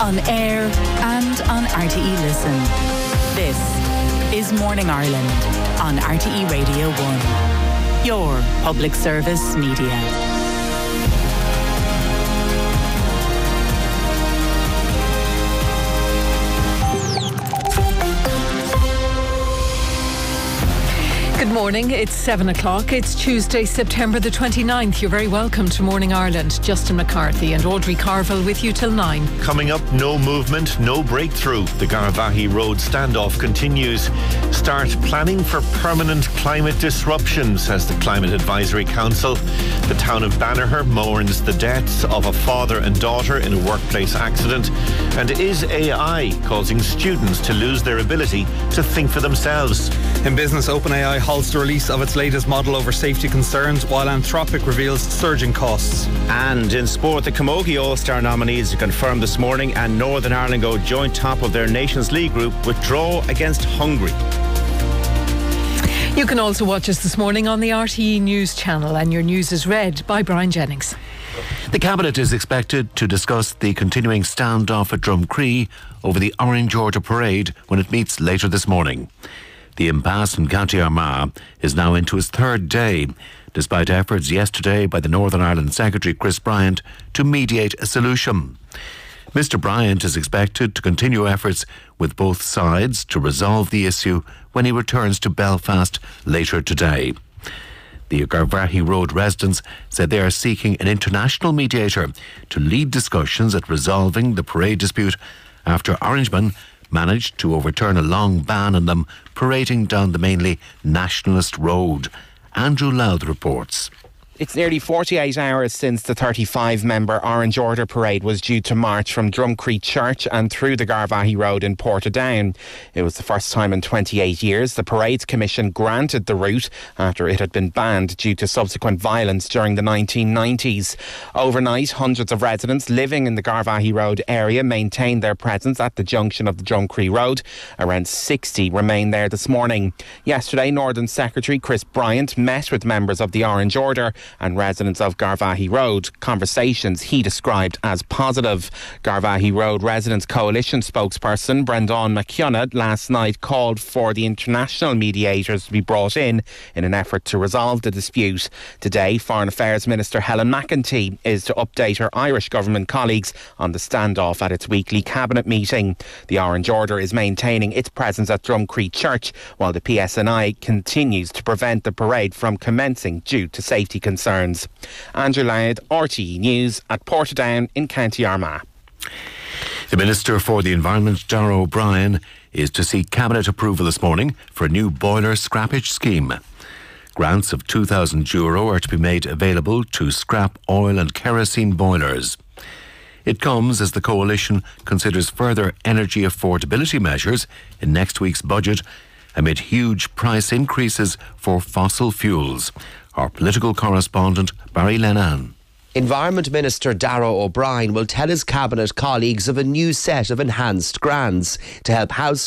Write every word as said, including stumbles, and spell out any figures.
on air and on R T E Listen. This is Morning Ireland on R T E Radio one. Your public service media. Good morning, it's seven o'clock. It's Tuesday, September the twenty-ninth. You're very welcome to Morning Ireland. Justin McCarthy and Audrey Carville with you till nine. Coming up, no movement, no breakthrough. The Garvaghey Road standoff continues. Start planning for permanent climate disruption, says the Climate Advisory Council. The town of Banagher mourns the deaths of a father and daughter in a workplace accident. And is A I causing students to lose their ability to think for themselves? In business, OpenAI halts the release of its latest model over safety concerns, while Anthropic reveals surging costs. And in sport, the Camogie All-Star nominees are confirmed this morning, and Northern Ireland go joint top of their Nations League group with draw against Hungary. You can also watch us this morning on the R T E News channel, and your news is read by Brian Jennings. The Cabinet is expected to discuss the continuing standoff at Drumcree over the Orange Order parade when it meets later this morning. The impasse in County Armagh is now into its third day, despite efforts yesterday by the Northern Ireland Secretary Chris Bryant to mediate a solution. Mister Bryant is expected to continue efforts with both sides to resolve the issue when he returns to Belfast later today. The Garvaghey Road residents said they are seeking an international mediator to lead discussions at resolving the parade dispute after Orangemen managed to overturn a long ban on them parading down the mainly nationalist road. Andrew Louth reports. It's nearly forty-eight hours since the thirty-five member Orange Order parade was due to march from Drumcree Church and through the Garvaghey Road in Portadown. It was the first time in twenty-eight years the Parades Commission granted the route after it had been banned due to subsequent violence during the nineteen nineties. Overnight, hundreds of residents living in the Garvaghey Road area maintained their presence at the junction of the Drumcree Road. Around sixty remain there this morning. Yesterday, Northern Secretary Chris Bryant met with members of the Orange Order and residents of Garvaghey Road, conversations he described as positive. Garvaghey Road Residents Coalition spokesperson Brendan McKenna last night called for the international mediators to be brought in in an effort to resolve the dispute. Today, Foreign Affairs Minister Helen McEntee is to update her Irish government colleagues on the standoff at its weekly cabinet meeting. The Orange Order is maintaining its presence at Drumcree Church, while the P S N I continues to prevent the parade from commencing due to safety concerns. Concerns. Andrew Louth, R T E News at Portadown in County Armagh. The Minister for the Environment, Darragh O'Brien, is to seek Cabinet approval this morning for a new boiler scrappage scheme. Grants of two thousand euro are to be made available to scrap oil and kerosene boilers. It comes as the Coalition considers further energy affordability measures in next week's budget amid huge price increases for fossil fuels. Our political correspondent, Barry Lennon. Environment Minister Darragh O'Brien will tell his Cabinet colleagues of a new set of enhanced grants to help house